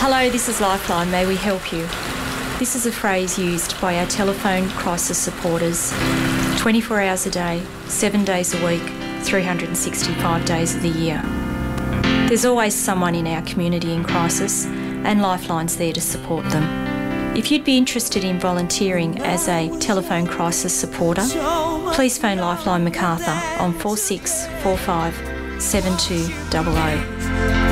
Hello, this is Lifeline. May we help you? This is a phrase used by our telephone crisis supporters 24 hours a day, 7 days a week, 365 days of the year. There's always someone in our community in crisis, and Lifeline's there to support them. If you'd be interested in volunteering as a telephone crisis supporter, please phone Lifeline Macarthur on 4645 7200.